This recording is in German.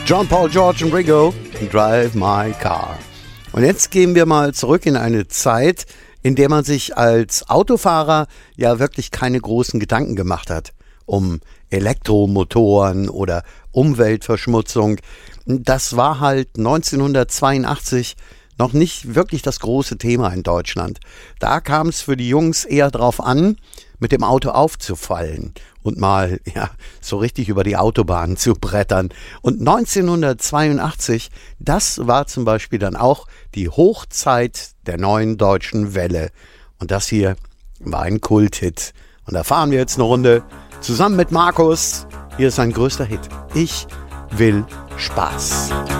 John Paul, George und Ringo, Drive My Car. Und jetzt gehen wir mal zurück in eine Zeit, in der man sich als Autofahrer ja wirklich keine großen Gedanken gemacht hat um Elektromotoren oder Umweltverschmutzung. Das war halt 1982 noch nicht wirklich das große Thema in Deutschland. Da kam es für die Jungs eher drauf an, mit dem Auto aufzufallen und mal so richtig über die Autobahn zu brettern. Und 1982, das war zum Beispiel dann auch die Hochzeit der neuen deutschen Welle. Und das hier war ein Kulthit. Und da fahren wir jetzt eine Runde zusammen mit Markus. Hier ist sein größter Hit. Ich will Spaß.